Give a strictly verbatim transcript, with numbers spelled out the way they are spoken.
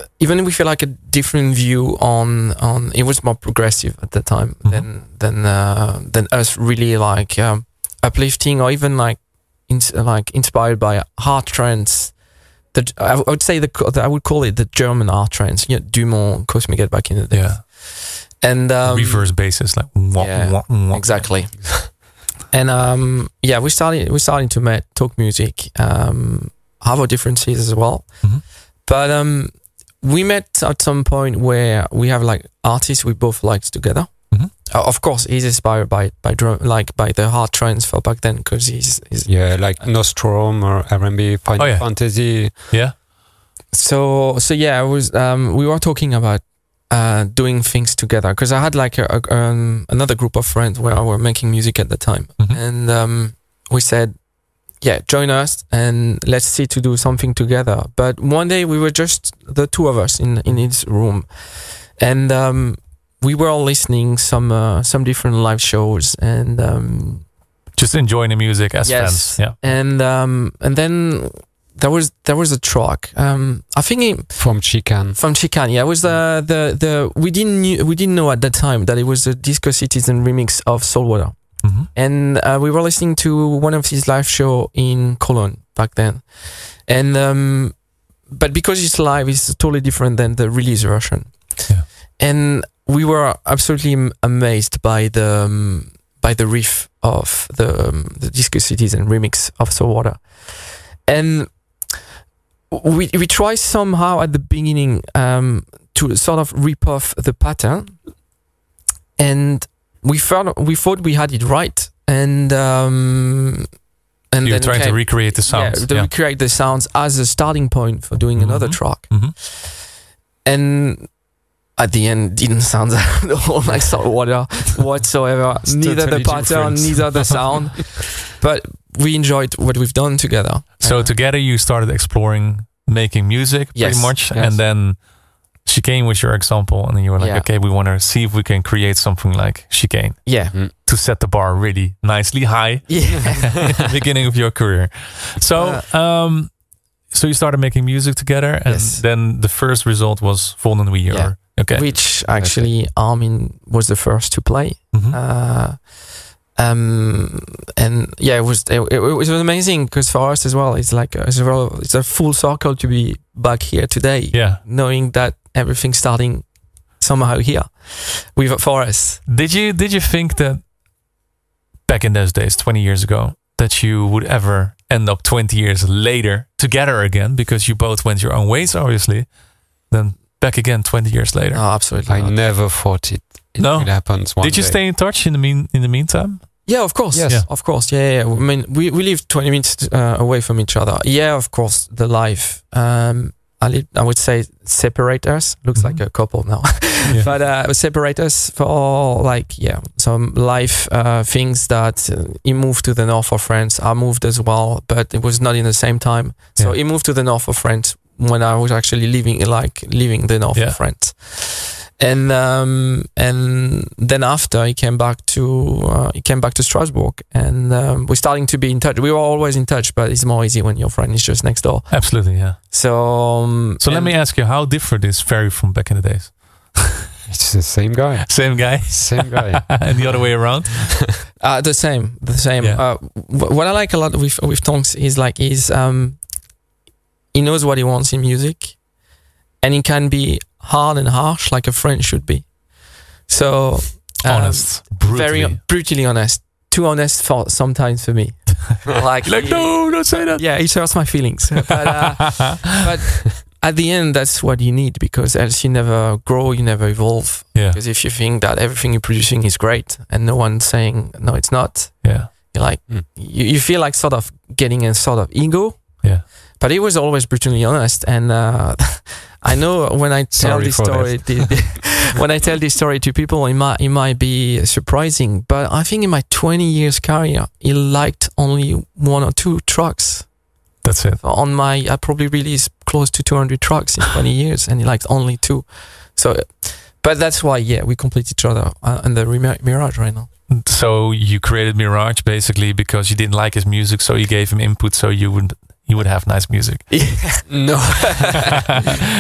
even we feel like a different view on on it was more progressive at the time mm-hmm. than than uh, than us really like um, uplifting or even like in, like inspired by hard trance. The, I would say the, the I would call it the German art trance. Yeah, Dumont, Cosmic back in the day. Yeah, and um, reverse basis like wah, yeah, wah, wah. exactly. And um, yeah, we started we started to make, talk music, um, have our differences as well, mm-hmm. but um, we met at some point where we have like artists we both liked together. Mm-hmm. Uh, of course, he's inspired by by drum, like by the hard trance for back then because he's, he's yeah, like Nostrum or R and B, Final oh, yeah. Fantasy. Yeah. So so yeah, I was um, we were talking about uh, doing things together because I had like a, a, um, another group of friends where I were making music at the time, mm-hmm. and um, we said, yeah, join us and let's see to do something together. But one day we were just the two of us in in his room, and um, we were all listening some uh, some different live shows and um, just enjoying the music as yes. fans. Yeah, and um, and then there was there was a track. Um, I think it, from Chicane. From Chicane, yeah, it was the the the we didn't knew, we didn't know at that time that it was a Disco Citizen remix of Saltwater. Mm-hmm. And uh, we were listening to one of his live show in Cologne back then, and um, but because it's live, it's totally different than the release version. Yeah. And we were absolutely amazed by the um, by the riff of the um, the Disco Citizen remix of Saltwater, and we we tried somehow at the beginning um, to sort of rip off the pattern, and we thought we thought we had it right, and um, and you were then trying came, to recreate the sounds. Yeah, to yeah. recreate the sounds as a starting point for doing mm-hmm. another track, mm-hmm. and at the end didn't sound at all like Saltwater whatsoever. Neither totally the pattern, different. neither the sound. But we enjoyed what we've done together. So uh, together you started exploring making music yes, pretty much, yes. and then Chicane was your example, and then you were like, yeah. okay, we want to see if we can create something like Chicane. Yeah. Mm. To set the bar really nicely high Yeah. at the beginning of your career. So, uh, um, so you started making music together, and yes. then the first result was Volden We. Yeah. Okay. Which actually Armin was the first to play. Mm-hmm. Uh, um, and yeah, it was it, it was amazing because for us as well, it's like a, it's, a, it's a full circle to be back here today. Yeah. Knowing that everything's starting somehow here with for us. Did you did you think that back in those days, twenty years ago, that you would ever end up twenty years later together again, because you both went your own ways, obviously, then back again twenty years later? No, absolutely. I not. never thought it. It No? would happen one Did you day. stay in touch in the mean in the meantime? Yeah, of course. Yes. Yeah. Of course. Yeah, yeah. I mean, we, we live twenty minutes uh, away from each other. Yeah, of course. The life, um, I, li- I would say, separate us. Looks Mm-hmm. like a couple now, Yeah. but uh, separate us for like yeah, some life uh, things that uh, he moved to the north of France. I moved as well, but it was not in the same time. So Yeah. he moved to the north of France when I was actually living like living the north Yeah. of France. And um, and then after he came back to uh, he came back to Strasbourg, and um, we're starting to be in touch. We were always in touch, but it's more easy when your friend is just next door. Absolutely, yeah. So um, So let me ask you, how different is Ferry from back in the days? It's the same guy. Same guy? Same guy. And the other way around? uh, the same, the same. Yeah. Uh, wh- what I like a lot with with Tonks is like he's um, he knows what he wants in music, and he can be hard and harsh like a friend should be. So um, Honest. Brutally. very brutally honest. Too honest for sometimes for me. like like, no, don't say that. Yeah, it hurts my feelings. But, uh, but at the end, that's what you need, because else you never grow, you never evolve. Yeah. Because if you think that everything you're producing is great and no one's saying no, it's not, Yeah. you're like Mm. you, you feel like sort of getting a sort of ego. Yeah. But he was always brutally honest, and uh, I know when I tell Sorry this for story, the, the, when I tell this story to people, it might it might be surprising. But I think in my twenty years career, he liked only one or two tracks. That's it. On my, I probably released close to two hundred tracks in twenty years, and he liked only two. So, but that's why, yeah, we complete each other uh, in the Mirage right now. So you created Mirage basically because you didn't like his music, so you gave him input so you would you would have nice music. Yeah. No.